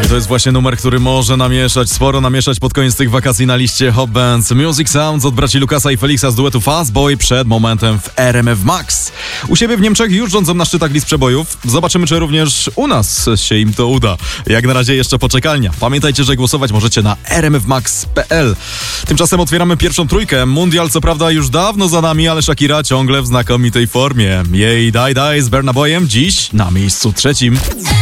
To jest właśnie numer, który może sporo namieszać pod koniec tych wakacji na liście Hot Bands. Music Sounds od braci Lukasa i Felixa z duetu Fastboy przed momentem w RMF Max. U siebie w Niemczech już rządzą na szczytach list przebojów. Zobaczymy, czy również u nas się im to uda. Jak na razie jeszcze poczekalnia. Pamiętajcie, że głosować możecie na rmfmax.pl. Tymczasem otwieramy pierwszą trójkę. Mundial co prawda już dawno za nami, ale Shakira ciągle w znakomitej formie. Jej Daj Daj z Burna Boyem dziś na miejscu trzecim.